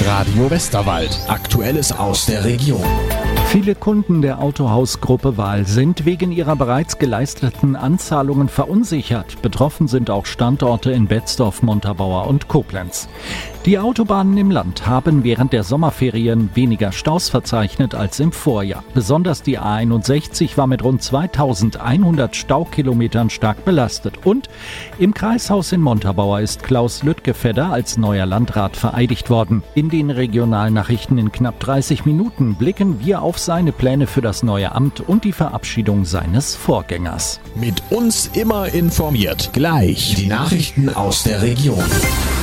Radio Westerwald. Aktuelles aus der Region. Viele Kunden der Autohausgruppe Wahl sind wegen ihrer bereits geleisteten Anzahlungen verunsichert. Betroffen sind auch Standorte in Betzdorf, Montabaur und Koblenz. Die Autobahnen im Land haben während der Sommerferien weniger Staus verzeichnet als im Vorjahr. Besonders die A61 war mit rund 2100 Staukilometern stark belastet. Und im Kreishaus in Montabaur ist Klaus Lüttgefedder als neuer Landrat vereidigt worden. In den Regionalnachrichten in knapp 30 Minuten blicken wir auf seine Pläne für das neue Amt und die Verabschiedung seines Vorgängers. Mit uns immer informiert. Gleich die Nachrichten aus der Region.